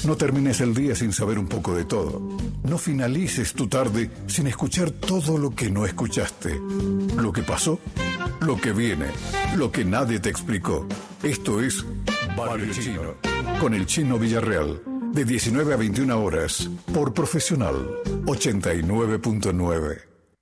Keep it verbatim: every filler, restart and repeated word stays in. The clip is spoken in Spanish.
No termines el día sin saber un poco de todo. No finalices tu tarde sin escuchar todo lo que no escuchaste. Lo que pasó, lo que viene, lo que nadie te explicó. Esto es Barrio Chino, con el Chino Villarreal, de diecinueve a veintiuna horas, por Profesional ochenta y nueve punto nueve.